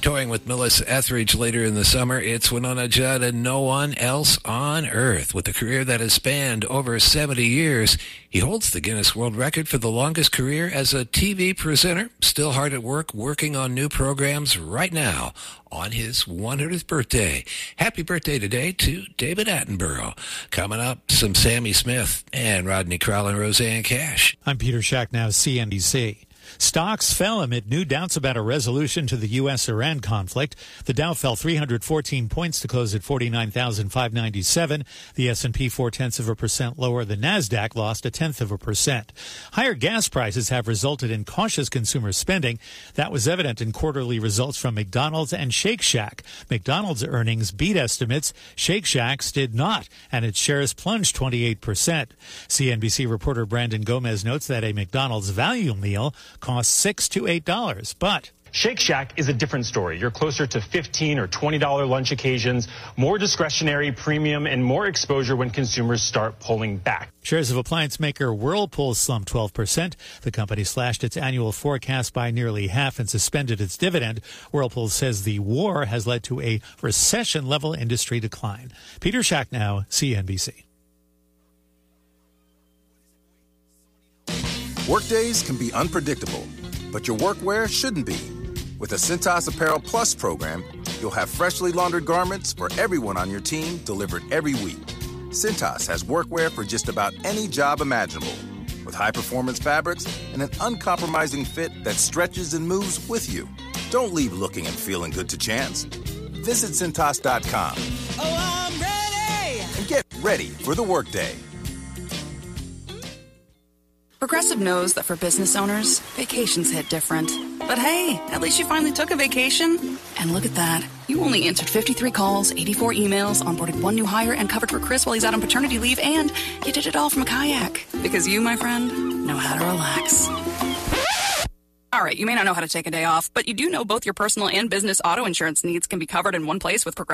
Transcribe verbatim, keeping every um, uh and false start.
Touring with Melissa Etheridge later in the summer, it's Winona Judd and no one else on earth. With a career that has spanned over seventy years, he holds the Guinness World Record for the longest career as a T V presenter. Still hard at work, working on new programs right now on his one hundredth birthday. Happy birthday today to David Attenborough. Coming up, some Sammy Smith and Rodney Crowell and Roseanne Cash. I'm Peter Shacknow, C N B C. Stocks fell amid new doubts about a resolution to the U S Iran conflict. The Dow fell three hundred fourteen points to close at forty-nine thousand five hundred ninety-seven. The S and P four-tenths of a percent lower. The Nasdaq lost a tenth of a percent. Higher gas prices have resulted in cautious consumer spending. That was evident in quarterly results from McDonald's and Shake Shack. McDonald's earnings beat estimates. Shake Shack's did not, and its shares plunged twenty-eight percent. C N B C reporter Brandon Gomez notes that a McDonald's value meal costs six to eight dollars, but Shake Shack is a different story. You're closer to fifteen or twenty dollar lunch occasions, more discretionary, premium, and more exposure when consumers start pulling back. Shares of appliance maker Whirlpool slumped twelve percent. The company slashed its annual forecast by nearly half and suspended its dividend. Whirlpool says the war has led to a recession-level industry decline. Peter Shacknow, C N B C. Workdays can be unpredictable, but your workwear shouldn't be. With the Cintas Apparel Plus program, you'll have freshly laundered garments for everyone on your team delivered every week. Cintas has workwear for just about any job imaginable, with high-performance fabrics and an uncompromising fit that stretches and moves with you. Don't leave looking and feeling good to chance. Visit Cintas dot com. Oh, I'm ready! And get ready for the workday. Progressive knows that for business owners, vacations hit different. But hey, at least you finally took a vacation. And look at that. You only answered fifty-three calls, eighty-four emails, onboarded one new hire, and covered for Chris while he's out on paternity leave, and you did it all from a kayak. Because you, my friend, know how to relax. All right, you may not know how to take a day off, but you do know both your personal and business auto insurance needs can be covered in one place with Progressive.